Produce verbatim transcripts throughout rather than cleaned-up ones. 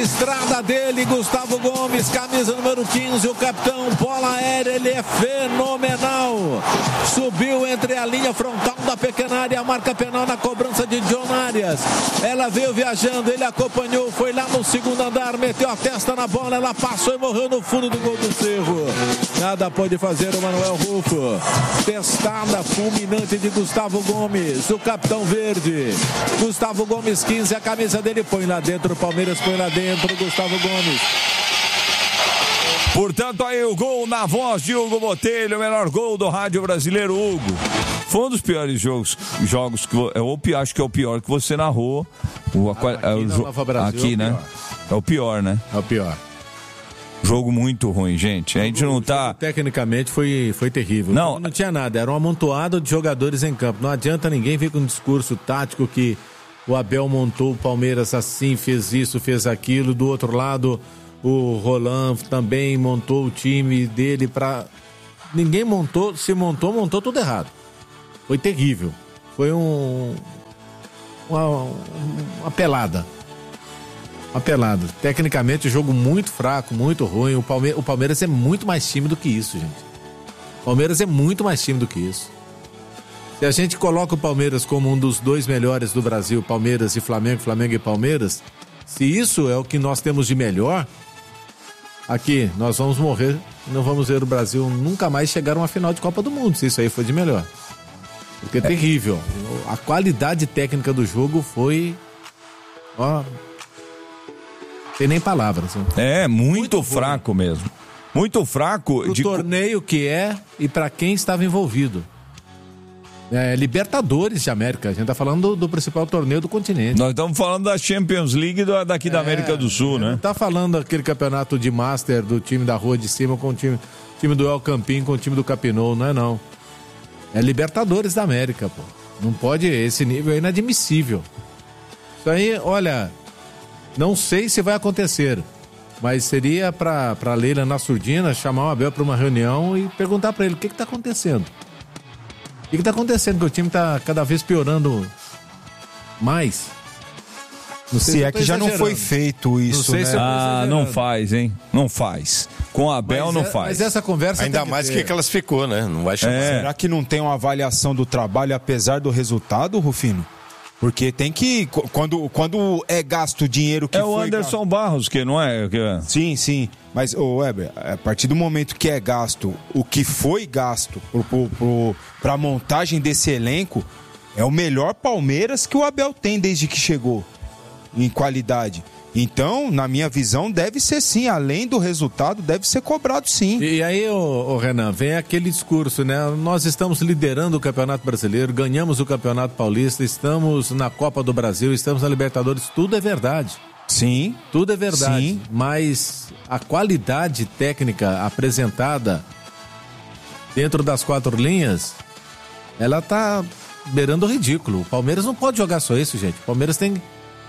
estrada dele, Gustavo Gomes, camisa número quinze, o capitão, bola aérea, ele é fenomenal. Subiu entre a linha frontal da pequena área, a marca penal na cobrança de John Arias. Ela veio viajando, ele acompanhou, foi lá no segundo andar, meteu a testa na bola, ela passou e morreu no fundo do gol do Cerro. Nada pode fazer o Manuel Rufo. Testada fulminante de Gustavo Gomes, o capitão verde. Gustavo Gomes, quinze, a camisa dele, põe lá dentro, o Palmeiras põe lá dentro, Gustavo Gomes. Portanto, aí o gol na voz de Hugo Botelho, o melhor gol do rádio brasileiro, Hugo. Foi um dos piores jogos, jogos que eu acho que é o pior que você narrou. O, aqui, é o, na Nova Brasil, aqui, é né? É o pior, né? É o pior. Jogo muito ruim, gente. A gente não tá... Tecnicamente foi, foi terrível. Não. Não tinha nada, era um amontoado de jogadores em campo. Não adianta ninguém vir com um discurso tático que o Abel montou o Palmeiras assim, fez isso, fez aquilo. Do outro lado, o Roland também montou o time dele pra... Ninguém montou, se montou, montou tudo errado. Foi terrível. Foi um... Uma, uma pelada. Uma pelada. Tecnicamente, jogo muito fraco, muito ruim. O, Palme... o Palmeiras é muito mais time do que isso, gente. O Palmeiras é muito mais time do que isso. Se a gente coloca o Palmeiras como um dos dois melhores do Brasil, Palmeiras e Flamengo, Flamengo e Palmeiras, se isso é o que nós temos de melhor, aqui nós vamos morrer, não vamos ver o Brasil nunca mais chegar a uma final de Copa do Mundo, se isso aí for de melhor. Porque é, é terrível. A qualidade técnica do jogo foi... Ó, tem nem palavras. Né? É, muito, muito fraco ruim. mesmo. Muito fraco. O de... torneio que é e para quem estava envolvido. É, Libertadores de América, a gente tá falando do, do principal torneio do continente. Nós estamos falando da Champions League do, daqui é, da América do Sul, né? Não tá falando daquele campeonato de Master do time da Rua de Cima com o time, time do El Campín com o time do Capinol, não é não. É Libertadores da América, pô. Não pode, esse nível é inadmissível. Isso aí, olha, não sei se vai acontecer, mas seria pra, pra Leila Nassurdina chamar o Abel pra uma reunião e perguntar pra ele o que que tá acontecendo. O que está acontecendo? Que o time está cada vez piorando mais. Não sei se, se é que já não foi feito isso, não né? Se ah, não faz, hein? Não faz. Com a Abel mas não é, faz. Mas essa conversa ainda que mais ter. que classificou, né? Não vai chamar. É. Será que não tem uma avaliação do trabalho apesar do resultado, Rufino? Porque tem que... Quando, quando é gasto dinheiro que é foi... É o Anderson gasto... Barros, que não é... Que... Sim, sim. Mas, ô Weber, a partir do momento que é gasto, o que foi gasto para a montagem desse elenco, é o melhor Palmeiras que o Abel tem desde que chegou, em qualidade. Então, na minha visão, deve ser sim, além do resultado, deve ser cobrado sim. E aí, ô, ô Renan, vem aquele discurso, né? Nós estamos liderando o Campeonato Brasileiro, ganhamos o Campeonato Paulista, estamos na Copa do Brasil, estamos na Libertadores, tudo é verdade. Sim. Tudo é verdade, sim. Mas a qualidade técnica apresentada dentro das quatro linhas, ela tá beirando o ridículo. O Palmeiras não pode jogar só isso, gente. O Palmeiras tem...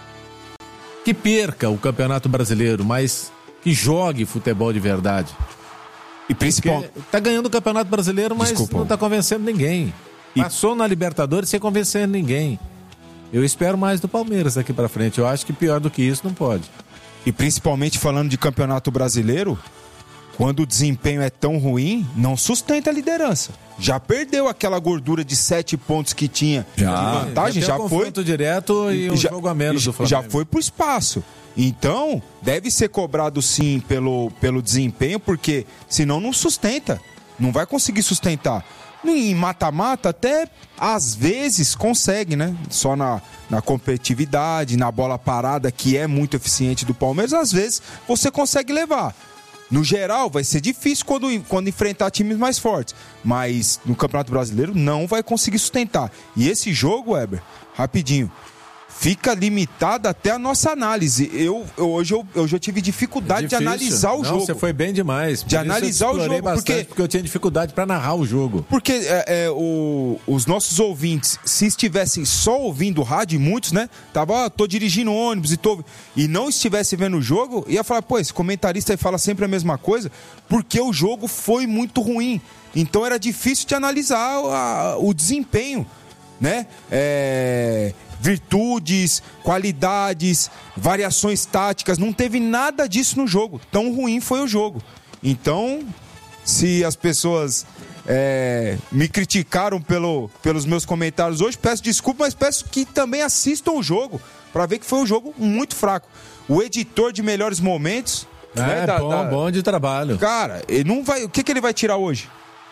que perca o Campeonato Brasileiro, mas que jogue futebol de verdade. E principal... Porque tá ganhando o Campeonato Brasileiro, mas Desculpa. não tá convencendo ninguém. E... Passou na Libertadores sem convencer ninguém. Eu espero mais do Palmeiras daqui pra frente. Eu acho que pior do que isso não pode. E principalmente falando de Campeonato Brasileiro, quando o desempenho é tão ruim, não sustenta a liderança. Já perdeu aquela gordura de sete pontos que tinha já. de vantagem, já, já um foi confronto direto e um já, jogo a menos do Flamengo. Já foi pro espaço. Então, deve ser cobrado sim pelo, pelo desempenho, porque senão não sustenta. Não vai conseguir sustentar. Em mata-mata até às vezes consegue, né? Só na, na competitividade, na bola parada, que é muito eficiente do Palmeiras, às vezes você consegue levar. No geral, vai ser difícil quando, quando enfrentar times mais fortes. Mas no Campeonato Brasileiro não vai conseguir sustentar. E esse jogo, Weber, rapidinho, fica limitado até a nossa análise. Eu, eu, hoje eu, eu já tive dificuldade é de analisar o não, jogo. Você foi bem demais. De analisar o jogo. Porque, porque eu tinha dificuldade para narrar o jogo. Porque é, é, o, os nossos ouvintes, se estivessem só ouvindo rádio, muitos, né? Tava, ah, tô dirigindo ônibus e tô... E não estivesse vendo o jogo, ia falar, pô, esse comentarista aí fala sempre a mesma coisa, porque o jogo foi muito ruim. Então era difícil de analisar a, o desempenho. né? É, virtudes, qualidades, variações táticas, não teve nada disso no jogo. Tão ruim foi o jogo. Então, se as pessoas é, me criticaram pelo, pelos meus comentários hoje, peço desculpa, mas peço que também assistam o jogo, para ver que foi um jogo muito fraco. O editor de melhores momentos... É, né, da, bom, da... bom de trabalho. Cara, ele não vai... o que, que ele vai tirar hoje?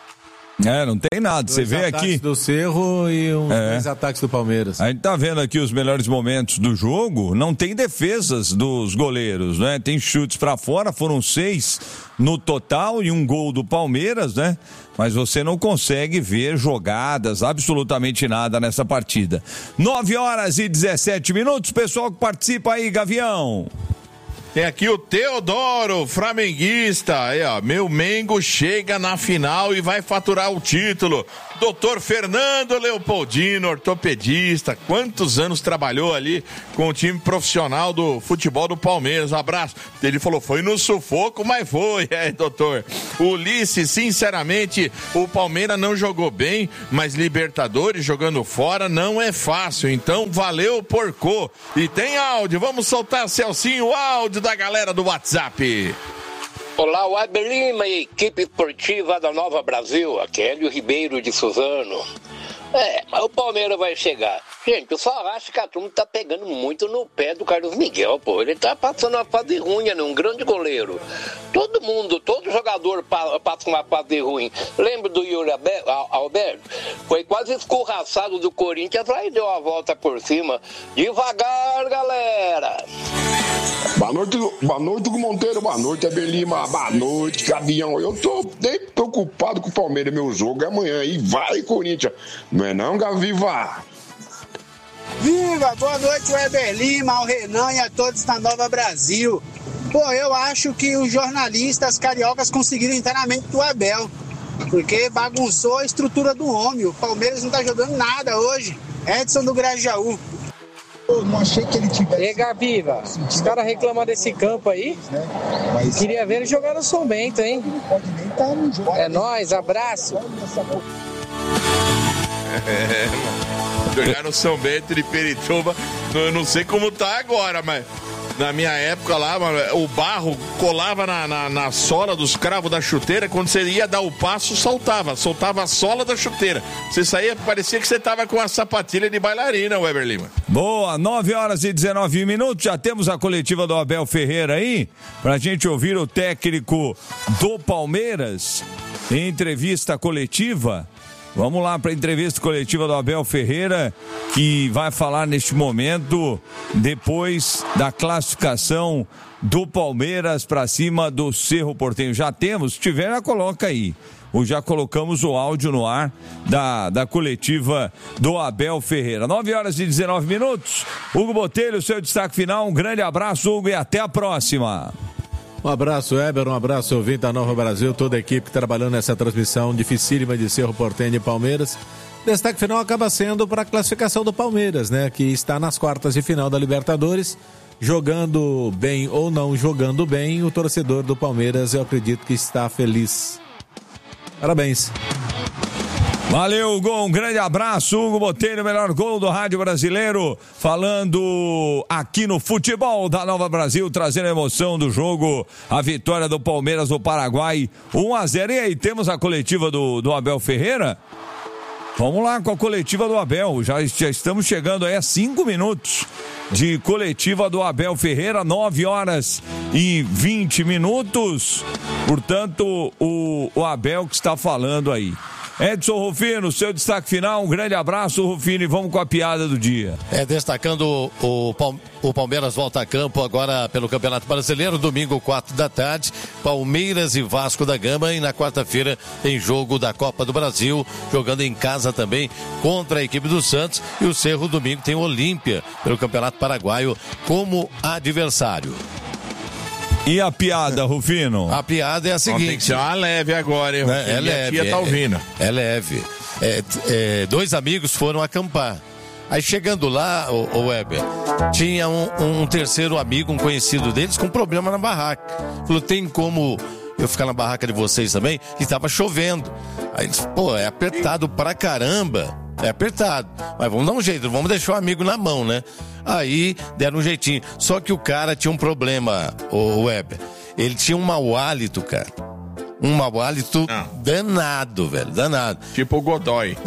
É, não tem nada. Você vê aqui do Cerro e uns é. dois ataques do Palmeiras. A gente tá vendo aqui os melhores momentos do jogo. Não tem defesas dos goleiros, né? Tem chutes pra fora, foram seis no total e um gol do Palmeiras, né? Mas você não consegue ver jogadas, absolutamente nada nessa partida. nove horas e dezessete minutos. Pessoal que participa aí, Gavião. Tem aqui o Teodoro, flamenguista. Aí, ó, meu Mengo chega na final e vai faturar o título. Doutor Fernando Leopoldino, ortopedista. Quantos anos trabalhou ali com o time profissional do futebol do Palmeiras? Um abraço. Ele falou, foi no sufoco, mas foi. É, doutor. Ulisses, sinceramente, o Palmeiras não jogou bem, mas Libertadores jogando fora não é fácil. Então, valeu, porcô. E tem áudio. Vamos soltar, Celcinho, o áudio da galera do WhatsApp. Olá, Weber Lima e equipe esportiva da Nova Brasil, aqui é Hélio Ribeiro de Suzano. É, mas o Palmeiras vai chegar. Gente, eu só acho que a turma tá pegando muito no pé do Carlos Miguel, pô. Ele tá passando uma fase ruim, né? Um grande goleiro. Todo mundo, todo jogador passa uma fase ruim. Lembra do Yuri Alberto? Foi quase escorraçado do Corinthians, aí deu a volta por cima. Devagar, galera! Boa noite, boa noite, Hugo Monteiro. Boa noite, Weber Lima. Boa noite, Gavião. Eu tô bem preocupado com o Palmeiras. Meu jogo é amanhã. E vai, Corinthians. Não é não, Gaviva? Viva! Boa noite, Weber Lima, ao Renan e a todos da Nova Brasil. Pô, eu acho que os jornalistas cariocas conseguiram entrar na mente do Abel, porque bagunçou a estrutura do homem. O Palmeiras não tá jogando nada hoje. Edson do Grajaú. Eu não achei que ele tivesse... E Gaviva, os caras reclamam desse campo aí, né? Mas... queria ver ele jogar no São Bento, hein? É nóis, abraço. É, jogar no São Bento de Pirituba, eu não sei como tá agora, mas na minha época lá, mano, o barro colava na, na, na sola dos cravos da chuteira, quando você ia dar o passo, soltava, soltava a sola da chuteira. Você saía, parecia que você tava com a sapatilha de bailarina, Weber Lima. Boa, nove horas e dezenove minutos, já temos a coletiva do Abel Ferreira aí, pra gente ouvir o técnico do Palmeiras em entrevista coletiva. Vamos lá para a entrevista coletiva do Abel Ferreira, que vai falar neste momento, depois da classificação do Palmeiras para cima do Cerro Porteño. Já temos? Se tiver, já coloca aí. Ou já colocamos o áudio no ar da, da coletiva do Abel Ferreira. nove horas e dezenove minutos. Hugo Botelho, seu destaque final. Um grande abraço, Hugo, e até a próxima. Um abraço, Weber, um abraço, ouvinte da Nova Brasil, toda a equipe trabalhando nessa transmissão dificílima de Cerro Porteño e Palmeiras. Destaque final acaba sendo para a classificação do Palmeiras, né? Que está nas quartas de final da Libertadores, jogando bem ou não jogando bem, o torcedor do Palmeiras, eu acredito que está feliz. Parabéns. Valeu, Hugo, um grande abraço, Hugo Botelho, o melhor gol do rádio brasileiro, falando aqui no futebol da Nova Brasil, trazendo a emoção do jogo, a vitória do Palmeiras no Paraguai, um a zero. E aí, temos a coletiva do, do Abel Ferreira? Vamos lá com a coletiva do Abel, já, já estamos chegando aí a cinco minutos de coletiva do Abel Ferreira, nove horas e vinte minutos, portanto, o, o Abel que está falando aí. Edson Rufino, seu destaque final, um grande abraço, Rufino, e vamos com a piada do dia. É, destacando o, o Palmeiras volta a campo agora pelo Campeonato Brasileiro, domingo, quatro da tarde, Palmeiras e Vasco da Gama, e na quarta-feira tem jogo da Copa do Brasil, jogando em casa também contra a equipe do Santos, e o Cerro domingo tem o Olímpia pelo Campeonato Paraguaio como adversário. E a piada, Rufino? A piada é a seguinte... Não, tem que ser uma leve agora, hein? É, é leve. A tia tá ouvindo. É, é leve. É, é, dois amigos foram acampar. Aí chegando lá, o, o Weber, tinha um, um terceiro amigo, um conhecido deles, com problema na barraca. Falou, tem como eu ficar na barraca de vocês também? E tava chovendo. Aí eles, pô, é apertado pra caramba. É apertado. Mas vamos dar um jeito, vamos deixar o amigo na mão, né? Aí deram um jeitinho. Só que o cara tinha um problema, o Weber. Ele tinha um mau hálito, cara. Um mau hálito ah. danado, velho, danado. Tipo o Godoy.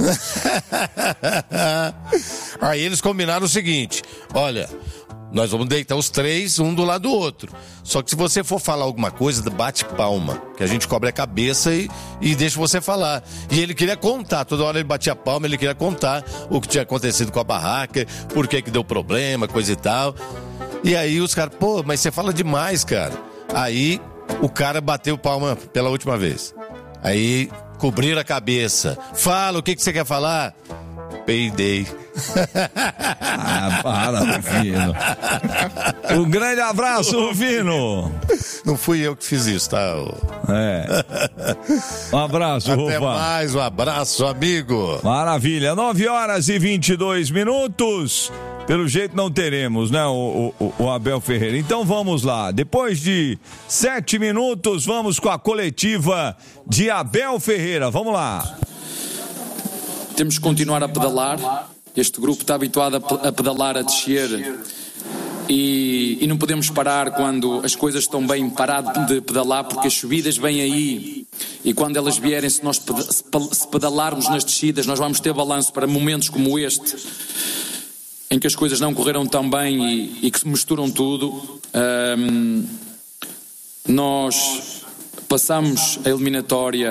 Aí eles combinaram o seguinte: olha, nós vamos deitar os três, um do lado do outro. Só que se você for falar alguma coisa, bate palma. Que a gente cobre a cabeça e, e deixa você falar. E ele queria contar, toda hora ele batia palma, ele queria contar o que tinha acontecido com a barraca, por que que deu problema, coisa e tal. E aí os caras, pô, mas você fala demais, cara. Aí o cara bateu palma pela última vez. Aí cobriram a cabeça. Fala, o que que você quer falar? Peidei. Ah, para, Rufino. Um grande abraço, Rufino. Não fui eu que fiz isso, tá? É. Um abraço, Rufa. Até mais, um abraço, amigo. Maravilha, nove horas e vinte e dois minutos. Pelo jeito não teremos, né, o, o, o Abel Ferreira. Então vamos lá. Depois de sete minutos, vamos com a coletiva de Abel Ferreira. Vamos lá. Temos que continuar a pedalar. Este grupo está habituado a pedalar, a descer. E, e não podemos parar quando as coisas estão bem, parar de pedalar, porque as subidas vêm aí. E quando elas vierem, se nós se pedalarmos nas descidas, nós vamos ter balanço para momentos como este, em que as coisas não correram tão bem e, e que se misturam tudo. Um, nós passamos a eliminatória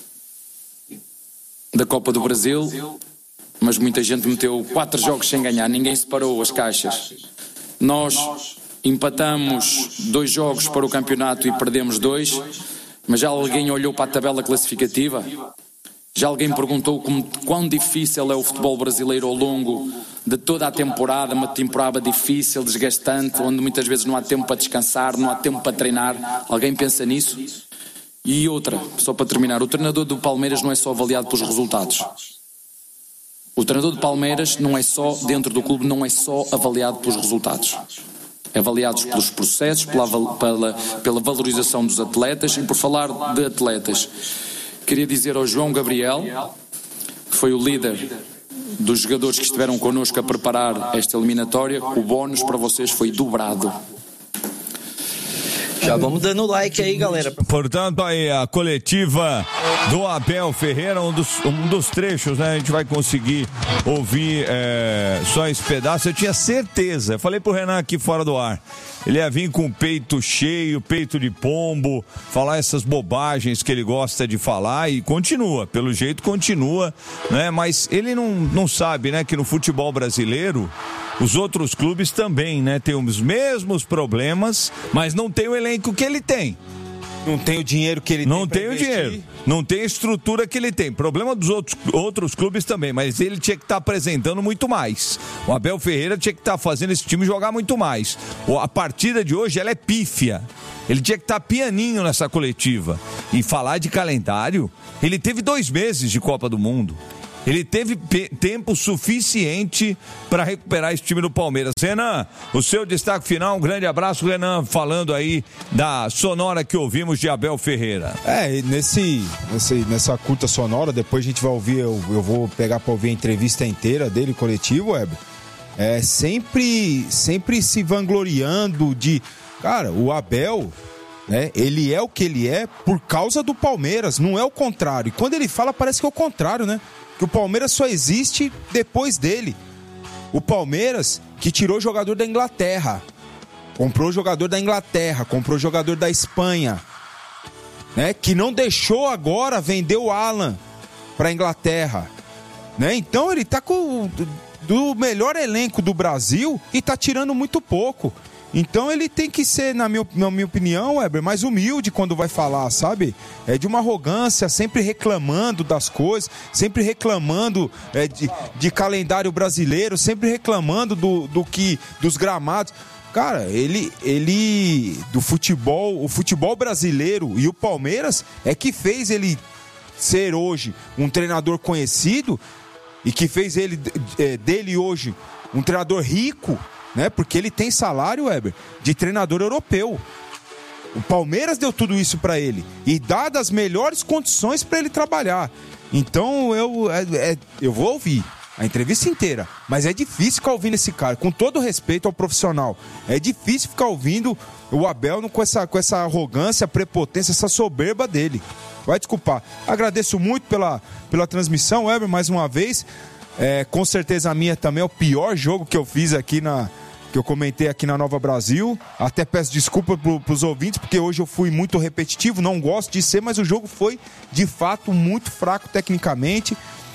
da Copa do Brasil, mas muita gente meteu quatro jogos sem ganhar, ninguém separou as caixas. Nós empatamos dois jogos para o campeonato e perdemos dois, mas já alguém olhou para a tabela classificativa? Já alguém perguntou como, quão difícil é o futebol brasileiro ao longo de toda a temporada, uma temporada difícil, desgastante, onde muitas vezes não há tempo para descansar, não há tempo para treinar? Alguém pensa nisso? E outra, só para terminar, o treinador do Palmeiras não é só avaliado pelos resultados. O treinador do Palmeiras não é só, dentro do clube, não é só avaliado pelos resultados. É avaliado pelos processos, pela, pela, pela valorização dos atletas. E por falar de atletas, queria dizer ao João Gabriel, que foi o líder dos jogadores que estiveram connosco a preparar esta eliminatória, o bónus para vocês foi dobrado. Já vamos dando like aí, galera. Portanto, aí a coletiva do Abel Ferreira, um dos, um dos trechos, né? A gente vai conseguir ouvir é, só esse pedaço. Eu tinha certeza, eu falei pro Renan aqui fora do ar, ele ia vir com o peito cheio, peito de pombo, falar essas bobagens que ele gosta de falar e continua, pelo jeito continua, né? Mas ele não, não sabe, né, que no futebol brasileiro os outros clubes também, né, tem os mesmos problemas, mas não tem o elenco que ele tem. Não tem o dinheiro que ele não tem. Não tem o dinheiro. Não tem a estrutura que ele tem. Problema dos outros, outros clubes também, mas ele tinha que estar tá apresentando muito mais. O Abel Ferreira tinha que estar tá fazendo esse time jogar muito mais. A partida de hoje, ela é pífia. Ele tinha que estar tá pianinho nessa coletiva. E falar de calendário, ele teve dois meses de Copa do Mundo. Ele teve pe- tempo suficiente para recuperar esse time do Palmeiras. Renan, o seu destaque final, um grande abraço, Renan, falando aí da sonora que ouvimos de Abel Ferreira. É, nesse, nesse, nessa curta sonora, depois a gente vai ouvir, eu, eu vou pegar para ouvir a entrevista inteira dele, coletivo, Weber. É, sempre, sempre se vangloriando de... Cara, o Abel... É, ele é o que ele é por causa do Palmeiras, não é o contrário. E quando ele fala, parece que é o contrário, né? Que o Palmeiras só existe depois dele. O Palmeiras que tirou jogador da Inglaterra, comprou jogador da Inglaterra, comprou jogador da Espanha, né? Que não deixou agora vender o Alan para a Inglaterra, né? Então ele tá com do melhor elenco do Brasil e tá tirando muito pouco. Então ele tem que ser, na minha, na minha opinião, Weber, mais humilde quando vai falar, sabe? É de uma arrogância, sempre reclamando das coisas, sempre reclamando é, de, de calendário brasileiro, sempre reclamando do, do que, dos gramados. Cara, ele, ele, do futebol, o futebol brasileiro e o Palmeiras é que fez ele ser hoje um treinador conhecido e que fez ele, é, dele hoje um treinador rico, né? Porque ele tem salário, Weber, de treinador europeu. O Palmeiras deu tudo isso para ele e dá das melhores condições para ele trabalhar. Então eu, é, é, eu vou ouvir. A entrevista inteira. Mas é difícil ficar ouvindo esse cara, com todo respeito ao profissional. É difícil ficar ouvindo o Abel com essa, com essa arrogância, prepotência, essa soberba dele. Vai desculpar. Agradeço muito pela, pela transmissão, Weber, mais uma vez. É, com certeza a minha também é o pior jogo que eu fiz aqui na... que eu comentei aqui na Nova Brasil. Até peço desculpa pro, pros ouvintes, porque hoje eu fui muito repetitivo, não gosto de ser, mas o jogo foi, de fato, muito fraco tecnicamente.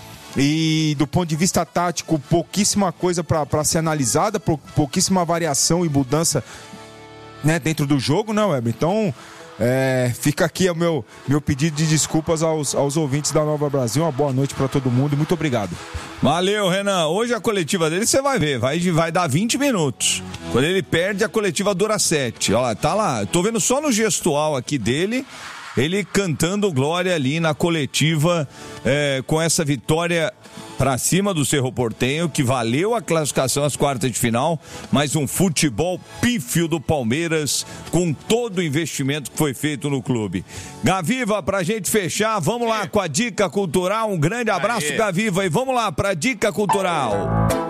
E do ponto de vista tático, pouquíssima coisa para ser analisada, pou, pouquíssima variação e mudança, né, dentro do jogo, né, Weber? Então, é, fica aqui o meu, meu pedido de desculpas aos, aos ouvintes da Nova Brasil. Uma boa noite para todo mundo e muito obrigado. Valeu, Renan. Hoje a coletiva dele você vai ver, vai, vai dar vinte minutos. Quando ele perde, a coletiva dura sete. Ó, tá lá, tô vendo só no gestual aqui dele, ele cantando glória ali na coletiva, é, com essa vitória para cima do Cerro Porteño, que valeu a classificação às quartas de final, mas um futebol pífio do Palmeiras, com todo o investimento que foi feito no clube. Gaviva, pra gente fechar, vamos lá com a Dica Cultural. Um grande abraço, Aê. Gaviva, e vamos lá pra Dica Cultural.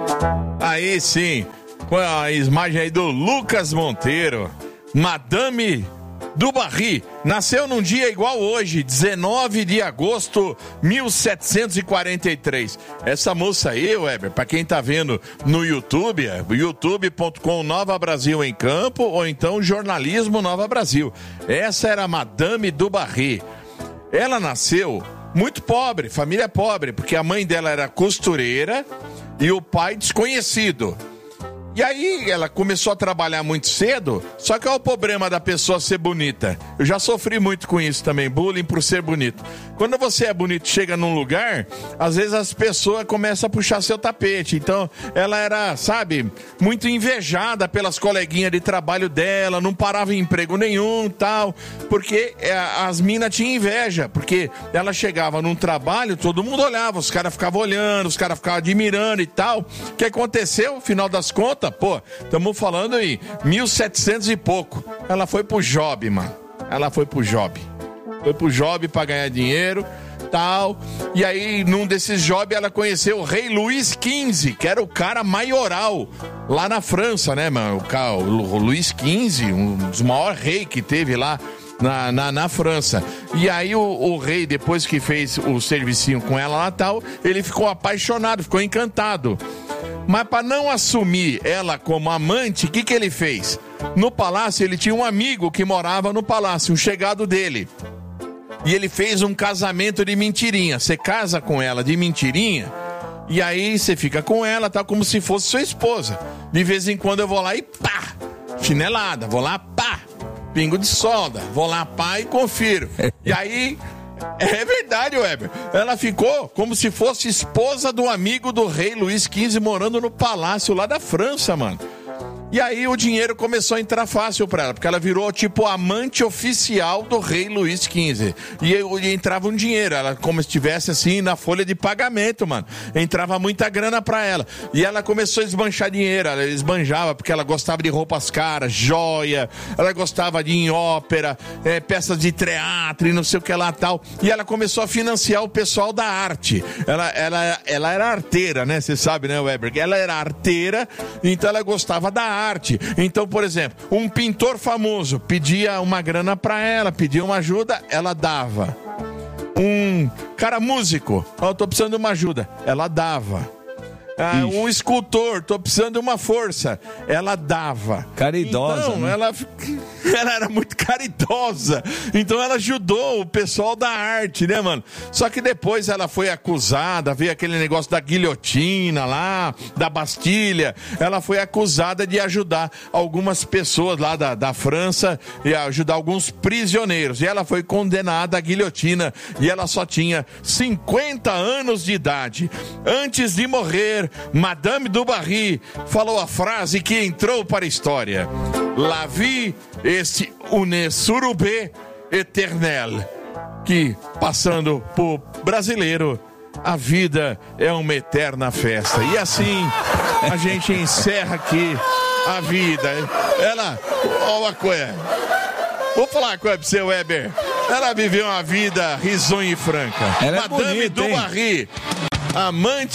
Aí sim, com a imagem aí do Lucas Monteiro, Madame do Barry, nasceu num dia igual hoje, dezenove de agosto de mil setecentos e quarenta e três. Essa moça aí, Weber, pra quem tá vendo no YouTube, é youtube ponto com Nova Brasil em Campo, ou então Jornalismo Nova Brasil. Essa era a Madame do Barry. Ela nasceu muito pobre, família pobre, porque a mãe dela era costureira e o pai desconhecido. E aí ela começou a trabalhar muito cedo, só que olha o problema da pessoa ser bonita. Eu já sofri muito com isso também, bullying por ser bonito. Quando você é bonito, chega num lugar, às vezes as pessoas começam a puxar seu tapete. Então ela era, sabe, muito invejada pelas coleguinhas de trabalho dela, não parava em emprego nenhum, tal, porque as minas tinham inveja, porque ela chegava num trabalho, todo mundo olhava, os caras ficavam olhando, os caras ficavam admirando e tal. O que aconteceu, no final das contas? Pô, estamos falando em mil e setecentos e pouco. Ela foi pro job, mano. Ela foi pro job. Foi pro job pra ganhar dinheiro, tal. E aí, num desses jobs, ela conheceu o rei Luís quinze, que era o cara maioral lá na França, né, mano? O, o Luís quinze, um dos maiores reis que teve lá Na, na, na França. E aí o, o rei, depois que fez o servicinho com ela lá, tal, ele ficou apaixonado, ficou encantado. Mas para não assumir ela como amante, o que que ele fez? No palácio, ele tinha um amigo que morava no palácio, um chegado dele. E ele fez um casamento de mentirinha. Você casa com ela de mentirinha, e aí você fica com ela, tá, como se fosse sua esposa. De vez em quando eu vou lá e pá, chinelada, vou lá, pá, pingo de solda, vou lá, pá, e confiro. E aí... É verdade, Weber. Ela ficou como se fosse esposa do amigo do rei Luís quinze, morando no palácio lá da França, mano. E aí o dinheiro começou a entrar fácil pra ela, porque ela virou tipo amante oficial do rei Luís quinze. E, e entrava um dinheiro, ela como se estivesse assim na folha de pagamento, mano. Entrava muita grana pra ela. E ela começou a esbanjar dinheiro, ela esbanjava porque ela gostava de roupas caras, joia, ela gostava de ir em ópera, é, peças de teatro e não sei o que lá tal. E ela começou a financiar o pessoal da arte. Ela, ela, ela era arteira, né? Você sabe, né, Weber? Ela era arteira, então ela gostava da arte. Arte. Então, por exemplo, um pintor famoso pedia uma grana pra ela, pedia uma ajuda, ela dava. Um cara músico, ó, eu tô precisando de uma ajuda, ela dava. Ah, um escultor, tô precisando de uma força, ela dava. Caridosa, então, né? ela, ela era muito caridosa. Então ela ajudou o pessoal da arte, né, mano? Só que depois ela foi acusada, veio aquele negócio da guilhotina lá, da Bastilha. Ela foi acusada de ajudar algumas pessoas lá da, da França e ajudar alguns prisioneiros. E ela foi condenada à guilhotina e ela só tinha cinquenta anos de idade. Antes de morrer, Madame du Barry falou a frase que entrou para a história: La vie est une surube éternelle. Que, passando por brasileiro, a vida é uma eterna festa. E assim a gente encerra aqui a vida. Ela, ó, uma coisa, vou falar uma coisa pra você, Weber. Ela viveu uma vida risonha e franca. Ela Madame é bonita, du Barry, amante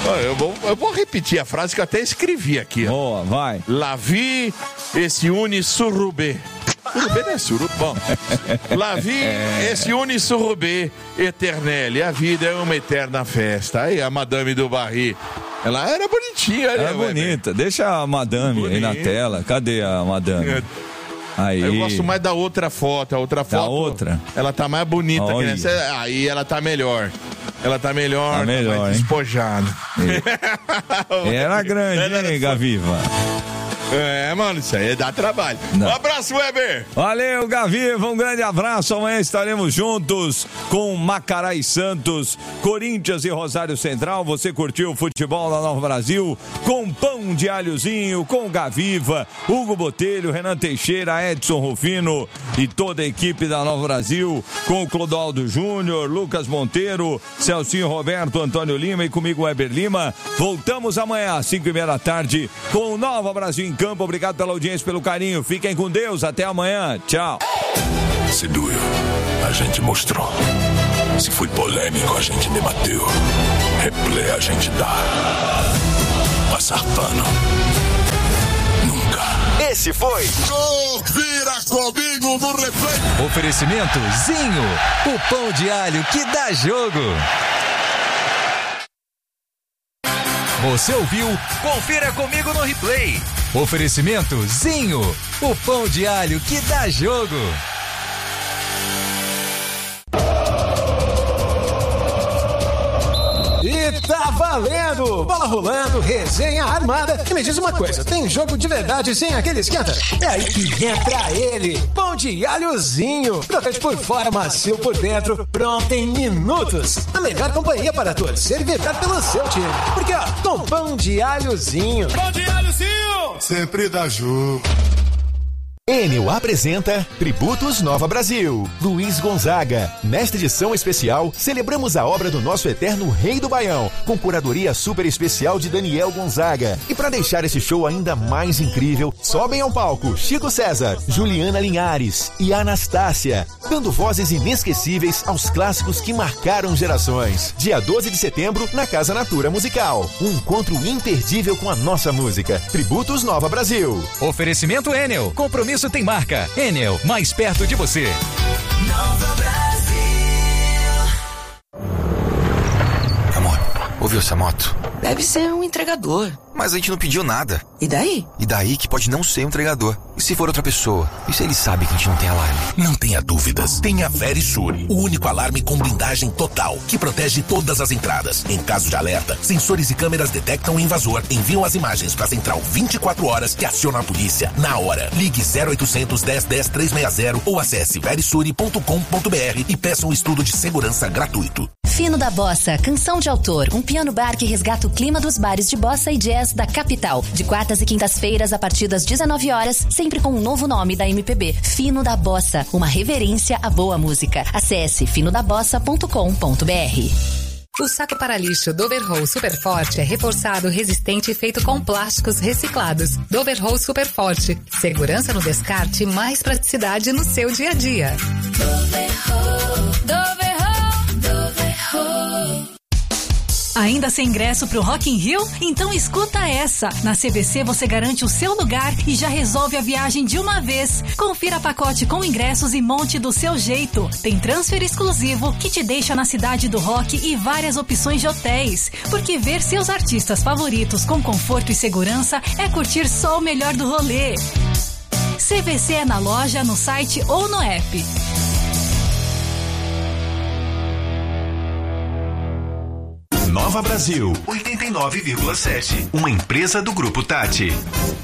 Eu vou, eu vou repetir a frase que eu até escrevi aqui. Boa, vai. La vie esse une surrubé. Surrubé não é surubé. Bom. La vie esse une surrubé eternelle. A vida é uma eterna festa. Aí a Madame do Barry. Ela era bonitinha, né? Era bonita. Deixa a Madame bonita. Aí na tela. Cadê a Madame? Aí. Eu gosto mais da outra foto. A outra foto. Da outra? Ela tá mais bonita que nessa. Aí ela tá melhor. Ela tá melhor, tá, melhor, tá mais despojada. Era grande, Era hein, Gaviva? É, mano, isso aí dá trabalho. Não. Um abraço, Weber. Valeu, Gaviva, um grande abraço. Amanhã estaremos juntos com Macará e Santos, Corinthians e Rosário Central. Você curtiu o futebol da Nova Brasil com pão de alhozinho, com Gaviva, Hugo Botelho, Renan Teixeira, Edson Rufino e toda a equipe da Nova Brasil, com o Clodoaldo Júnior, Lucas Monteiro, Celcinho Roberto, Antônio Lima e comigo, Weber Lima. Voltamos amanhã às cinco e meia da tarde com o Nova Brasil em Campo. Obrigado pela audiência, pelo carinho. Fiquem com Deus. Até amanhã. Tchau. Se doeu, a gente mostrou. Se foi polêmico, a gente debateu. Replay a gente dá. Passar pano. Nunca. Esse foi Confira comigo no replay. Oferecimento Zinho, o pão de alho que dá jogo. Você ouviu? Confira comigo no replay. Oferecimento Zinho, o pão de alho que dá jogo. E tá valendo! Bola rolando, resenha armada. E me diz uma coisa, tem jogo de verdade sem aquele esquenta? É aí que entra ele, pão de alhozinho. Crocante por fora, macio por dentro, pronto em minutos. A melhor companhia para torcer e vibrar pelo seu time. Porque ó, com pão de alhozinho. Pão de alhozinho! Sempre dá jogo. Enel apresenta Tributos Nova Brasil. Luiz Gonzaga. Nesta edição especial, celebramos a obra do nosso eterno Rei do Baião, com curadoria super especial de Daniel Gonzaga. E para deixar esse show ainda mais incrível, sobem ao palco Chico César, Juliana Linhares e Anastácia, dando vozes inesquecíveis aos clássicos que marcaram gerações. Dia doze de setembro, na Casa Natura Musical. Um encontro imperdível com a nossa música. Tributos Nova Brasil. Oferecimento Enel. Compromisso tem marca. Enel, mais perto de você. Nova Brasil. Amor, ouviu essa moto? Deve ser um entregador. Mas a gente não pediu nada. E daí? E daí que pode não ser um entregador. E se for outra pessoa? E se ele sabe que a gente não tem alarme? Não tenha dúvidas. Tenha Verisure, o único alarme com blindagem total, que protege todas as entradas. Em caso de alerta, sensores e câmeras detectam o invasor, enviam as imagens para a central vinte e quatro horas que aciona a polícia na hora. Ligue zero oitocentos, dez, dez, trezentos e sessenta ou acesse verisure ponto com ponto br e peça um estudo de segurança gratuito. Fino da Bossa, canção de autor, um piano bar que resgata o clima dos bares de bossa e jazz da capital. De quartas e quintas-feiras a partir das dezenove horas, sempre com um novo nome da M P B. Fino da Bossa, uma reverência à boa música. Acesse fino da bossa ponto com ponto br. O saco para lixo Doverroll Super Forte é reforçado, resistente e feito com plásticos reciclados. Doverroll Super Forte. Segurança no descarte e mais praticidade no seu dia a dia. Doverroll, Doverroll, Doverroll. Ainda sem ingresso pro Rock in Rio? Então escuta essa. Na C V C você garante o seu lugar e já resolve a viagem de uma vez. Confira pacote com ingressos e monte do seu jeito. Tem transfer exclusivo que te deixa na cidade do rock e várias opções de hotéis. Porque ver seus artistas favoritos com conforto e segurança é curtir só o melhor do rolê. C V C é na loja, no site ou no app. Nova Brasil, oitenta e nove vírgula sete. Uma empresa do Grupo Tati.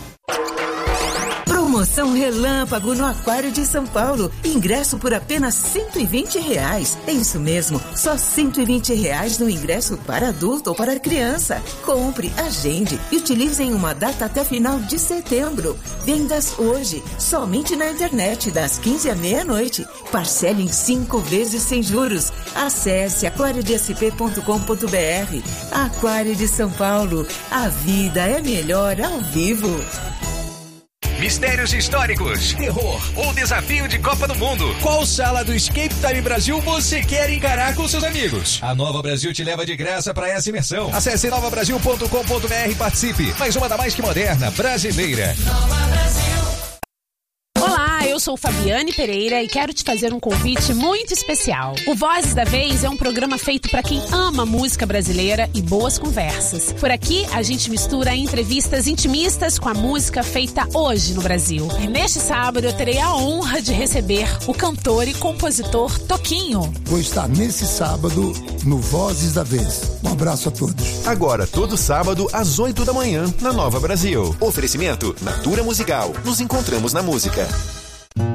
Promoção Relâmpago no Aquário de São Paulo. Ingresso por apenas cento e vinte reais. É isso mesmo, só cento e vinte reais no ingresso para adulto ou para criança. Compre, agende e utilize em uma data até final de setembro. Vendas hoje, somente na internet, das quinze à meia-noite. Parcele em cinco vezes sem juros. Acesse aquário d s p ponto com ponto br. Aquário de São Paulo. A vida é melhor ao vivo. mistérios históricos, terror ou desafio de Copa do Mundo. Qual sala do Escape Time Brasil você quer encarar com seus amigos? A Nova Brasil te leva de graça para essa imersão. Acesse nova brasil ponto com ponto b r e participe. Mais uma da mais que moderna, brasileira. Nova Brasil. Olá, eu sou Fabiane Pereira e quero te fazer um convite muito especial. O Vozes da Vez é um programa feito para quem ama música brasileira e boas conversas. Por aqui, a gente mistura entrevistas intimistas com a música feita hoje no Brasil. E neste sábado eu terei a honra de receber o cantor e compositor Toquinho. Vou estar nesse sábado no Vozes da Vez. Um abraço a todos. Agora, todo sábado, às oito da manhã, na Nova Brasil. Oferecimento Natura Musical. Nos encontramos na música.